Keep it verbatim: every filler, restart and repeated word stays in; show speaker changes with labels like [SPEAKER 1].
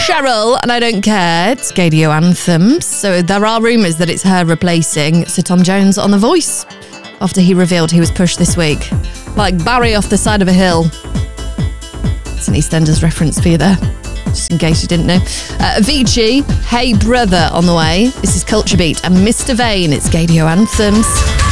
[SPEAKER 1] Cheryl, and I Don't Care. It's Gadio Anthems. So there are rumours that it's her replacing Sir Tom Jones on The Voice after he revealed he was pushed this week. Like Barry off the side of a hill. It's an EastEnders reference for you there, just in case you didn't know. Uh, Avicii, Hey Brother on the way. This is Culture Beat and Mister Vane. It's Gadio Anthems.